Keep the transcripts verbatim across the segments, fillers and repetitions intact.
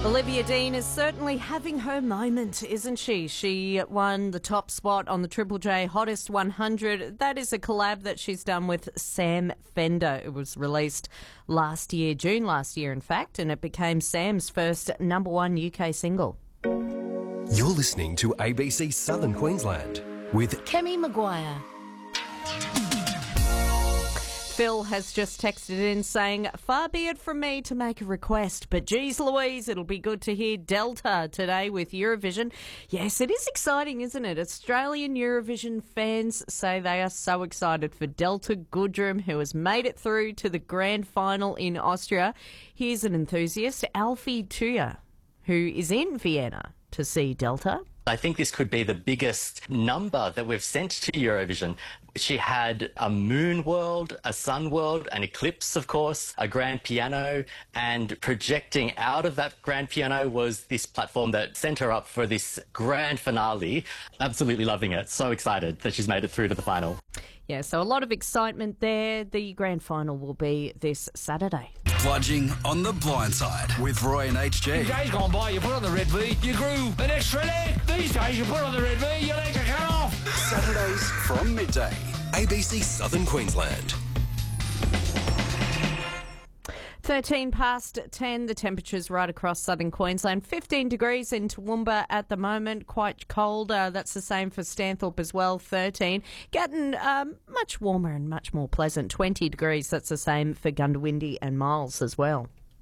Olivia Dean is certainly having her moment, isn't she? She won the top spot on the Triple J Hottest one hundred. That is a collab that she's done with Sam Fender. It was released last year, June last year, in fact, and it became Sam's first number one U K single. You're listening to A B C Southern Queensland with Kemi Maguire. Phil has just texted in saying, far be it from me to make a request, but geez Louise, it'll be good to hear Delta today with Eurovision. Yes, it is exciting, isn't it? Australian Eurovision fans say they are so excited for Delta Goodrem, who has made it through to the grand final in Austria. Here's an enthusiast, Alfie Tuya, who is in Vienna to see Delta. I think this could be the biggest number that we've sent to Eurovision. She had a moon world, a sun world, an eclipse, of course, a grand piano, and projecting out of that grand piano was this platform that sent her up for this grand finale. Absolutely loving it. So excited that she's made it through to the final. Yeah, so a lot of excitement there. The grand final will be this Saturday. Bludging on the blind side with Roy and H G. Days gone by, you put on the red V, you grew an extra leg. These days, you put on the red V, your legs are cut off. Saturdays from midday. A B C Southern Queensland. thirteen past ten, the temperature's right across southern Queensland. fifteen degrees in Toowoomba at the moment, quite cold. Uh, that's the same for Stanthorpe as well, thirteen. Getting um, much warmer and much more pleasant, twenty degrees. That's the same for Gundawindi and Miles as well.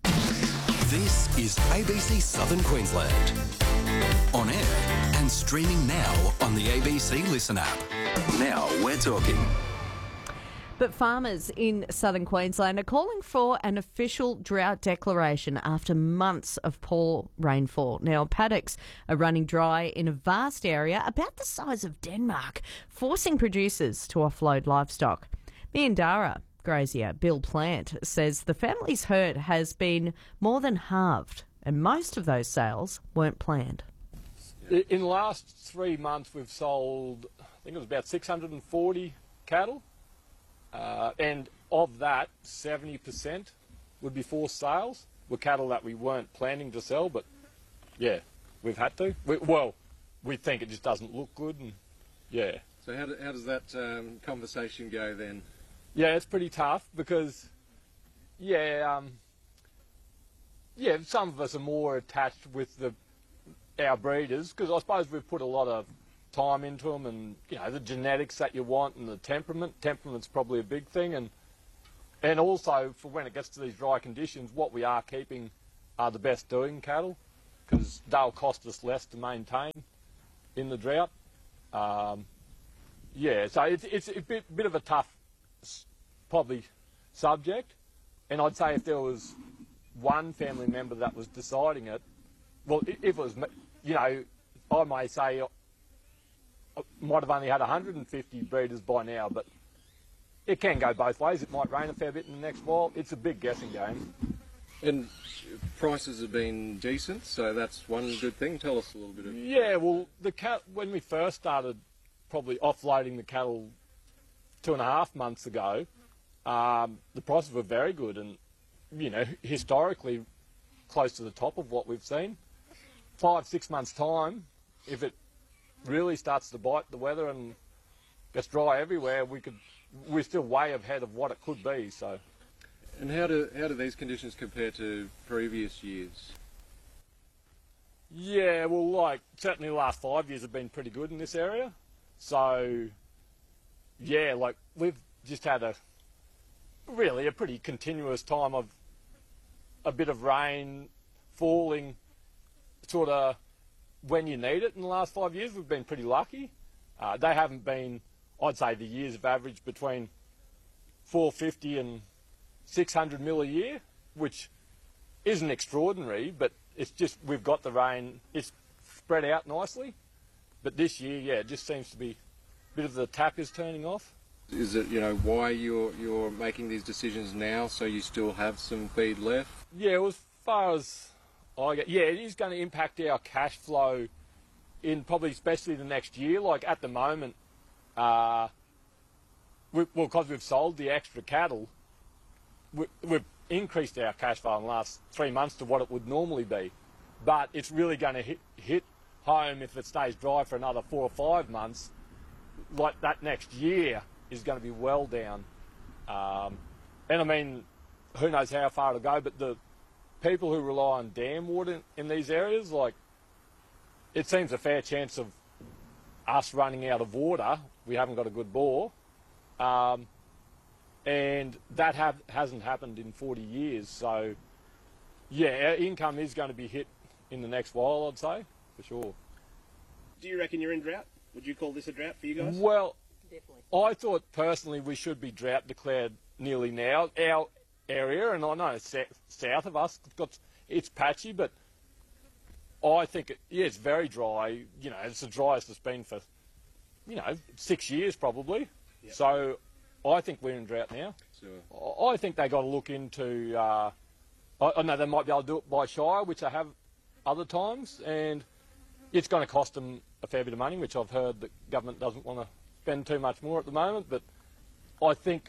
This is A B C Southern Queensland. On air and streaming now on the A B C Listen app. Now we're talking. But farmers in southern Queensland are calling for an official drought declaration after months of poor rainfall. Now, paddocks are running dry in a vast area about the size of Denmark, forcing producers to offload livestock. Meandarra grazier Bill Plant says the family's herd has been more than halved, and most of those sales weren't planned. In the last three months, we've sold, I think it was about six hundred forty cattle. Uh, and of that, seventy percent would be forced sales. Were cattle that we weren't planning to sell, but yeah, we've had to. We, well, we think it just doesn't look good, and yeah. So how, do, how does that um, conversation go then? Yeah, it's pretty tough because, yeah, um, yeah, some of us are more attached with the our breeders because I suppose we've put a lot of time into them, and you know the genetics that you want and the temperament. Temperament's probably a big thing, and and also for when it gets to these dry conditions, what we are keeping are the best doing cattle because they'll cost us less to maintain in the drought. Um, yeah, so it's it's a bit bit of a tough probably subject, and I'd say if there was one family member that was deciding it, well, if it was, you know, I may say might have only had one hundred fifty breeders by now, but it can go both ways. It might rain a fair bit in the next while. It's a big guessing game. And prices have been decent, so that's one good thing. Tell us a little bit of... Yeah, well, the cat when we first started probably offloading the cattle two and a half months ago, um, the prices were very good and, you know, historically close to the top of what we've seen. Five, six months' time, if it really starts to bite the weather and gets dry everywhere, we could we're still way ahead of what it could be. So, and how do how do these conditions compare to previous years? Yeah, well, like certainly the last five years have been pretty good in this area. So, yeah, like we've just had a really a pretty continuous time of a bit of rain falling, sort of. When you need it in the last five years, we've been pretty lucky. Uh, they haven't been, I'd say, the years have averaged between four fifty and six hundred mil a year, which isn't extraordinary, but it's just we've got the rain. It's spread out nicely. But this year, yeah, it just seems to be a bit of the tap is turning off. Is it, you know, why you're, you're making these decisions now so you still have some feed left? Yeah, well, as far as... I get, yeah, it is going to impact our cash flow in probably especially the next year. Like at the moment, uh, we, well, because we've sold the extra cattle, we, we've increased our cash flow in the last three months to what it would normally be. but it's really going to hit, hit home if it stays dry for another four or five months. Like that next year is going to be well down. Um, and I mean, who knows how far it'll go, but the people who rely on dam water in, in these areas, like, it seems a fair chance of us running out of water. We haven't got a good bore. Um, and that have, hasn't happened in forty years. So, yeah, our income is going to be hit in the next while, I'd say, for sure. Do you reckon you're in drought? Would you call this a drought for you guys? Well, definitely. I thought personally we should be drought declared nearly now. Our area, and I know south of us, got it's patchy, but I think, it, yeah, it's very dry. You know, it's the driest it's been for, you know, six years probably. Yep. So I think we're in drought now. Sure. I think they got to look into, uh, I, I know they might be able to do it by shire, which they have other times, and it's going to cost them a fair bit of money, which I've heard the government doesn't want to spend too much more at the moment. But I think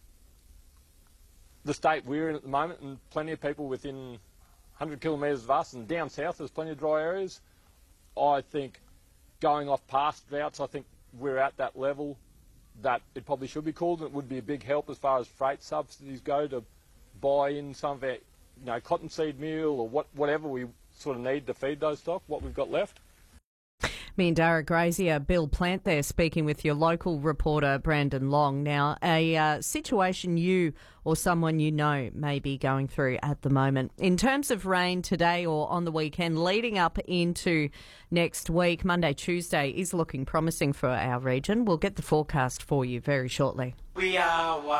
the state we're in at the moment, and plenty of people within one hundred kilometres of us, and down south there's plenty of dry areas, I think going off past droughts, I think we're at that level that it probably should be called, and it would be a big help as far as freight subsidies go to buy in some of our, you know, cottonseed meal or what, whatever we sort of need to feed those stock, what we've got left. Me and Dara Grazier, Bill Plant there, speaking with your local reporter, Brandon Long. Now, a uh, situation you or someone you know may be going through at the moment. In terms of rain today or on the weekend, leading up into next week, Monday, Tuesday, is looking promising for our region. We'll get the forecast for you very shortly. We are one.